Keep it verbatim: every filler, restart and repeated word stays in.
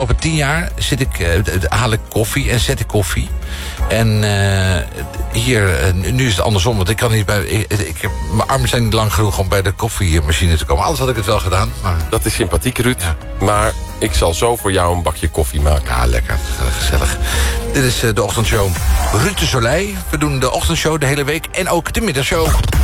afgelopen tien jaar zit ik, uh, haal ik koffie en zet ik koffie. En uh, hier, uh, nu is het andersom, want ik kan niet bij... Ik, ik heb, mijn armen zijn niet lang genoeg om bij de koffiemachine te komen. Anders had ik het wel gedaan. Maar... Dat is sympathiek, Ruud. Ja. Maar ik zal zo voor jou een bakje koffie maken. Ja, lekker. Gezellig. Dit is uh, de ochtendshow. Ruud de Soleil. We doen de ochtendshow de hele week en ook de middagshow.